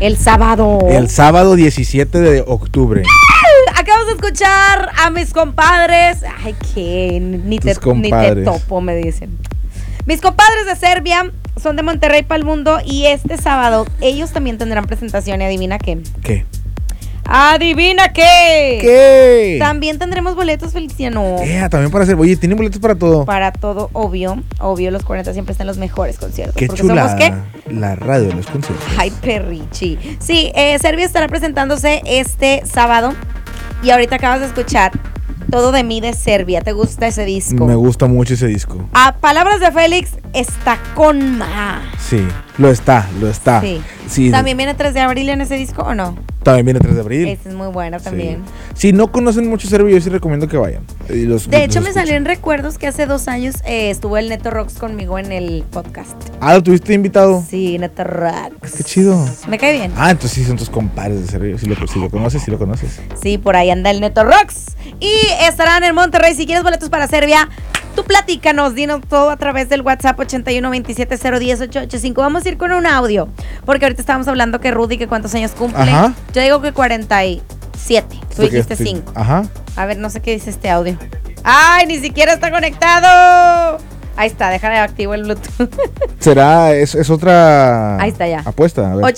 El sábado. El sábado 17 de octubre. Acabamos de escuchar a mis compadres. Ay, que ni te topo, me dicen. Mis compadres de Serbia son de Monterrey para el mundo y este sábado ellos también tendrán presentación y adivina qué. ¿Qué? ¿Adivina qué? ¿Qué? También tendremos boletos, Feliciano. También para hacer. Oye, ¿tienen boletos para todo? Para todo, obvio. Obvio, los 40 siempre están los mejores conciertos. Qué porque chulada. somos, ¿qué? La radio de los conciertos. Ay, perrichi. Sí, Serbia estará presentándose este sábado. Y ahorita acabas de escuchar Todo de mí de Serbia. ¿Te gusta ese disco? Me gusta mucho ese disco. A palabras de Félix, está con más. Sí, lo está. Sí. ¿También viene 3 de abril en ese disco o no? También viene 3 de abril. Ese es muy bueno también. Sí. Si no conocen mucho serbio, yo sí recomiendo que vayan. De hecho, me salieron recuerdos que hace 2 años estuvo el Neto Rocks conmigo en el podcast. ¿Lo tuviste invitado? Sí, Neto Rocks. Qué chido. Me cae bien. Entonces sí son tus compadres de serbio. Si lo conoces, sí lo conoces. Sí, por ahí anda el Neto Rocks. Y estarán en Monterrey. Si quieres boletos para Serbia, tú platícanos, dinos todo a través del WhatsApp 8127010885. Vamos a ir con un audio, porque ahorita estábamos hablando que Rudy, que cuántos años cumple. Ajá. Yo digo que 47. Tú dijiste 5. Ajá. A ver, no sé qué dice este audio. ¡Ay, ni siquiera está conectado! Ahí está, déjale activo el Bluetooth. ¿Será? Es otra... Ahí está ya. Apuesta, a ver.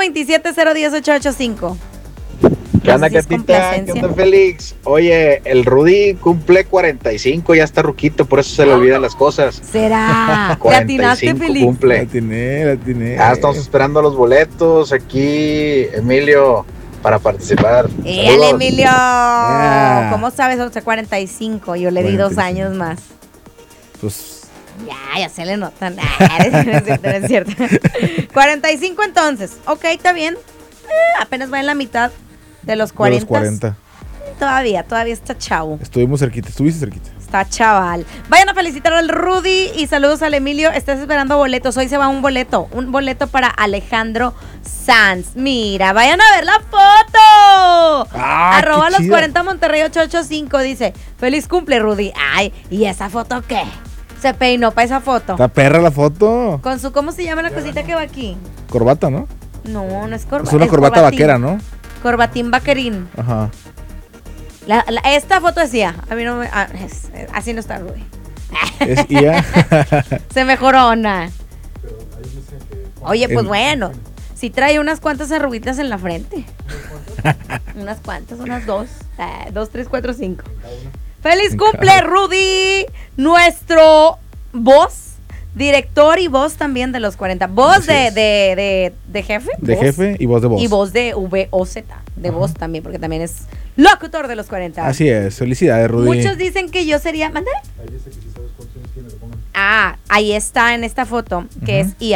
8127010885. ¿Qué onda, Catita? ¿Qué onda, Félix? Oye, el Rudy cumple 45, ya está ruquito, por eso se le olvidan las cosas. ¿Será? 45 Félix? cumple. La atiné. Estamos esperando los boletos aquí, Emilio, para participar. ¡Éale, Emilio! Yeah. ¿Cómo sabes? O sea, 45. Yo le di 2 años más. Pues... Ya se le notan. No es cierto. 45 entonces. Ok, está bien. Apenas va en la mitad de los 40. De los 40. Todavía está chavo. Estuviste cerquita. Está chaval. Vayan a felicitar al Rudy y saludos al Emilio. Estás esperando boletos. Hoy se va un boleto para Alejandro Sanz. Mira, vayan a ver la foto. Arroba los 40 Monterrey 885. Dice, feliz cumple, Rudy. Ay, ¿y esa foto qué? Se peinó para esa foto. Está perra la foto. Con su, ¿cómo se llama la cosita que va aquí? Corbata, ¿no? No, no es corbata. Es una corbata vaquera, ¿no? Corbatín vaquerín. Ajá. Esta foto decía, a mí no me... así no está Rudy. Se mejorona. Oye, pues bueno, si trae unas cuantas arruguitas en la frente. Unas cuantas, unas 2. 2, 3, 4, 5. ¡Feliz cumple, Rudy! Nuestro voz, director y voz también de los 40. Voz de jefe. De jefe y voz de voz. Y voz de VOZ, de voz también, porque también es locutor de los 40. Así es, felicidades, Rudy. Muchos dicen que yo sería... ¿Mande? Ahí está en esta foto, que es